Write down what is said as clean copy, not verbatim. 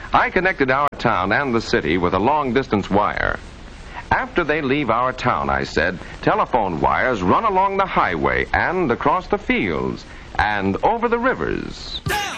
I connected our town and the city with a long-distance wire. After they leave our town, I said, telephone wires run along the highway and across the fields and over the rivers.